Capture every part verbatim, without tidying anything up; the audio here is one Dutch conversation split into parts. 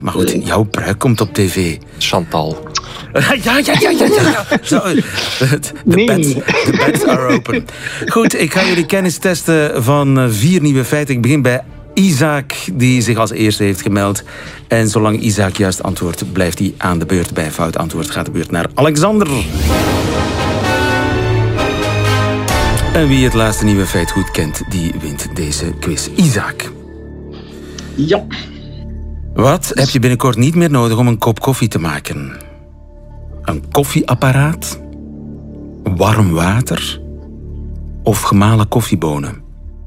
Maar goed, jouw pruik komt op tv. Chantal. Ja, ja, ja, ja, ja. ja. Zo, de Nee. bets, de bets are open. Goed, ik ga jullie kennis testen van vier nieuwe feiten. Ik begin bij Isaac, die zich als eerste heeft gemeld. En zolang Isaac juist antwoordt, blijft hij aan de beurt. Bij fout antwoord gaat de beurt naar Alexander. En wie het laatste nieuwe feit goed kent, die wint deze quiz. Isaac. Ja. Wat heb je binnenkort niet meer nodig om een kop koffie te maken? Een koffieapparaat? Warm water? Of gemalen koffiebonen?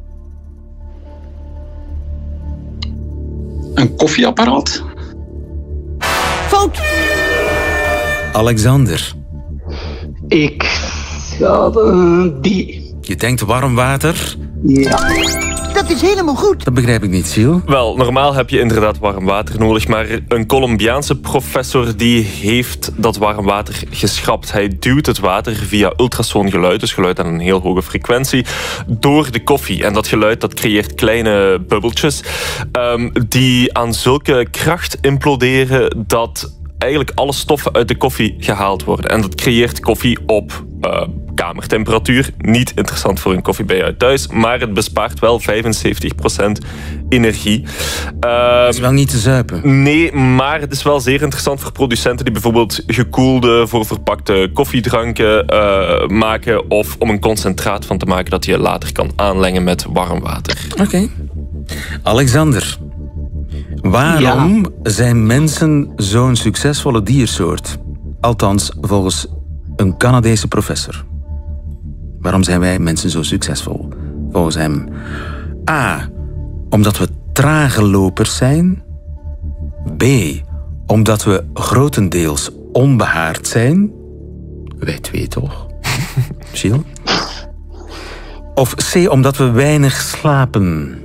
Een koffieapparaat? Fout! Alexander. Ik... Ja, uh, die... Je denkt warm water? Ja. Dat is helemaal goed. Dat begrijp ik niet, Gilles. Wel, normaal heb je inderdaad warm water nodig, maar een Colombiaanse professor die heeft dat warm water geschrapt. Hij duwt het water via ultrasoongeluid, dus geluid aan een heel hoge frequentie, door de koffie. En dat geluid dat creëert kleine bubbeltjes um, die aan zulke kracht imploderen dat eigenlijk alle stoffen uit de koffie gehaald worden. En dat creëert koffie op uh, kamertemperatuur. Niet interessant voor een koffie bij jou thuis, maar het bespaart wel vijfenzeventig procent energie. Uh, Dat is wel niet te zuipen. Nee, maar het is wel zeer interessant voor producenten die bijvoorbeeld gekoelde, voor verpakte koffiedranken uh, maken, of om een concentraat van te maken dat je later kan aanlengen met warm water. Oké. Okay. Alexander. Waarom ja. zijn mensen zo'n succesvolle diersoort? Althans, volgens een Canadese professor. Waarom zijn wij mensen zo succesvol? Volgens hem. A. Omdat we trage lopers zijn. B. Omdat we grotendeels onbehaard zijn. Wij twee toch? Gilles? Of C. Omdat we weinig slapen.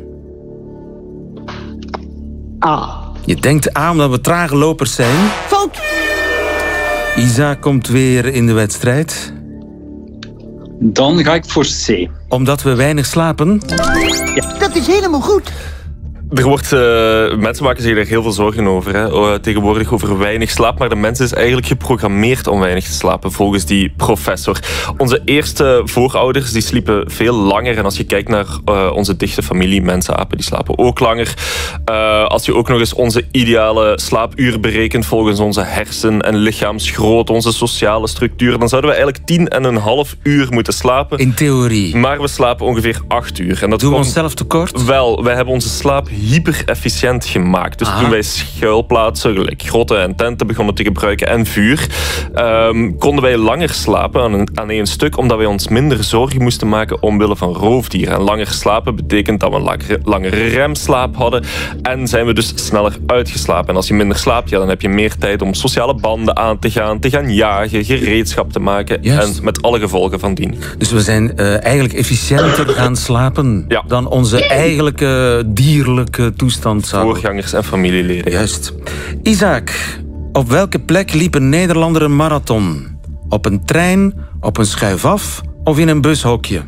A. Je denkt A omdat we trage lopers zijn. Fout! Isaac komt weer in de wedstrijd. Dan ga ik voor C. Omdat we weinig slapen. Ja. Dat is helemaal goed. Er wordt, uh, mensen maken zich er heel veel zorgen over. Hè? Uh, tegenwoordig over weinig slaap. Maar de mens is eigenlijk geprogrammeerd om weinig te slapen, volgens die professor. Onze eerste voorouders die sliepen veel langer. En als je kijkt naar uh, onze dichte familie, mensapen, die slapen ook langer. Uh, als je ook nog eens onze ideale slaapuur berekent volgens onze hersen- en lichaamsgrootte, onze sociale structuur, dan zouden we eigenlijk tien en een half uur moeten slapen. In theorie. Maar we slapen ongeveer acht uur. En dat Doen we komt... onszelf tekort? Wel, wij hebben onze slaap hyper-efficiënt gemaakt. Dus Aha. toen wij schuilplaatsen, gelijk grotten en tenten begonnen te gebruiken en vuur, um, konden wij langer slapen aan, een, aan één stuk, omdat wij ons minder zorgen moesten maken omwille van roofdieren. En langer slapen betekent dat we een langere, langere remslaap hadden en zijn we dus sneller uitgeslapen. En als je minder slaapt, ja, dan heb je meer tijd om sociale banden aan te gaan, te gaan jagen, gereedschap te maken. Juist. En met alle gevolgen van dien. Dus we zijn uh, eigenlijk efficiënter gaan slapen ja. dan onze eigenlijke dierlijke toestand zou. Voorgangers en familieleden. Juist. Isaac, op welke plek liep een Nederlander een marathon? Op een trein, op een schuifaf of in een bushokje?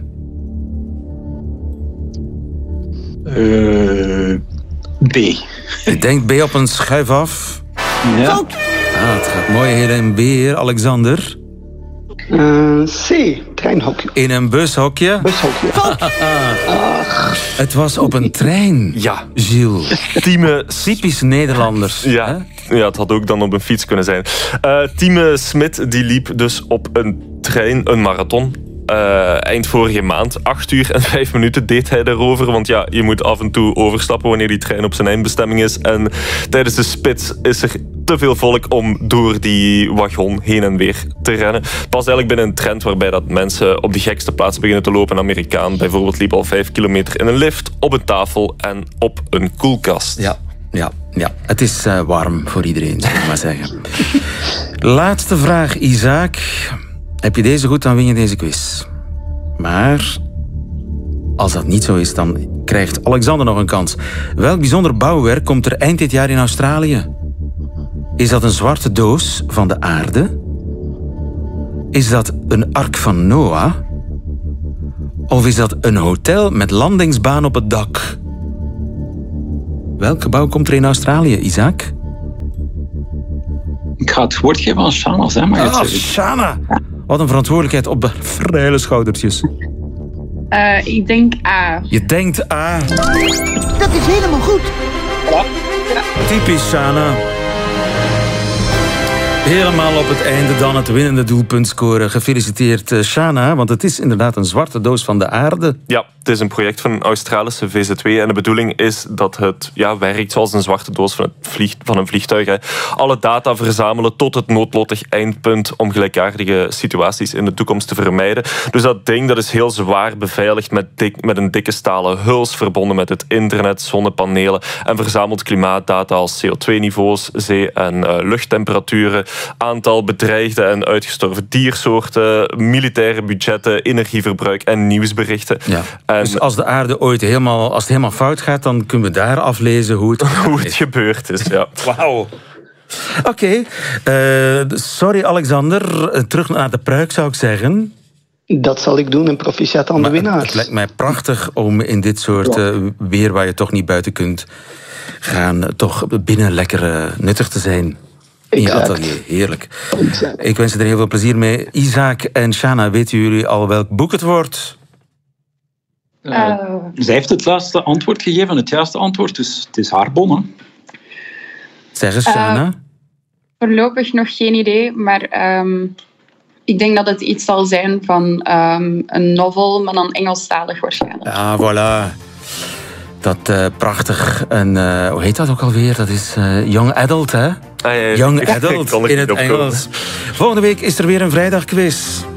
Uh, B. Je denkt B op een schuifaf? Ja. Ah, het gaat mooi heen en weer, Alexander. Uh, C. Treinhokje. In een bushokje? Bushokje. Het was op een trein. Ja. Gilles. Tieme Typisch Nederlanders. Ja, ja, het had ook dan op een fiets kunnen zijn. Uh, Tieme Smit die liep dus op een trein, een marathon. Uh, eind vorige maand, acht uur en vijf minuten deed hij daarover. Want ja, je moet af en toe overstappen wanneer die trein op zijn eindbestemming is. En tijdens de spits is er te veel volk om door die wagon heen en weer te rennen. Het was eigenlijk binnen een trend waarbij dat mensen op de gekste plaatsen beginnen te lopen. Een Amerikaan bijvoorbeeld liep al vijf kilometer in een lift, op een tafel en op een koelkast. Ja, ja, ja. Het is uh, warm voor iedereen, zou ik maar zeggen. Laatste vraag, Isaac. Heb je deze goed, dan win je deze quiz. Maar als dat niet zo is, dan krijgt Alexander nog een kans. Welk bijzonder bouwwerk komt er eind dit jaar in Australië? Is dat een zwarte doos van de aarde? Is dat een ark van Noah? Of is dat een hotel met landingsbaan op het dak? Welk gebouw komt er in Australië, Isaac? Ik ga het woord geven aan Shana, hè, maar Ah, Shana. Wat een verantwoordelijkheid op de vrije schoudertjes. Uh, ik denk A. Je denkt A. Dat is helemaal goed. Typisch Shana. Helemaal op het einde dan het winnende doelpunt scoren. Gefeliciteerd Shana, want het is inderdaad een zwarte doos van de aarde. Ja, het is een project van een Australische V Z W en de bedoeling is dat het ja, werkt zoals een zwarte doos van, het vlieg, van een vliegtuig. Hè. Alle data verzamelen tot het noodlottig eindpunt om gelijkaardige situaties in de toekomst te vermijden. Dus dat ding dat is heel zwaar beveiligd met, dik, met een dikke stalen huls, verbonden met het internet, zonnepanelen en verzamelt klimaatdata als C O twee niveaus, zee- en uh, luchttemperaturen, aantal bedreigde en uitgestorven diersoorten, militaire budgetten, energieverbruik en nieuwsberichten. Ja. En dus als de aarde ooit helemaal, als het helemaal fout gaat, dan kunnen we daar aflezen hoe het, hoe het gebeurd is. Ja. Wauw. Oké. Okay. Uh, sorry Alexander. Uh, terug naar de pruik zou ik zeggen. Dat zal ik doen en proficiat aan maar de winnaars. Het lijkt mij prachtig om in dit soort uh, weer waar je toch niet buiten kunt gaan, toch binnen lekker uh, nuttig te zijn. In je atelier, heerlijk. Exact. Ik wens je er heel veel plezier mee. Isaac en Shana, weten jullie al welk boek het wordt? Uh, uh, zij heeft het laatste antwoord gegeven, het juiste antwoord, dus het is haar bon. Hè? Zeg eens, Shana. Uh, voorlopig nog geen idee, maar um, ik denk dat het iets zal zijn van um, een novel, maar dan Engelstalig waarschijnlijk. Ah, voilà. Dat uh, prachtig. En uh, hoe heet dat ook alweer? Dat is uh, Young Adult, hè? Ah, ja, ja. Young Adult in het Engels. Volgende week is er weer een vrijdagquiz.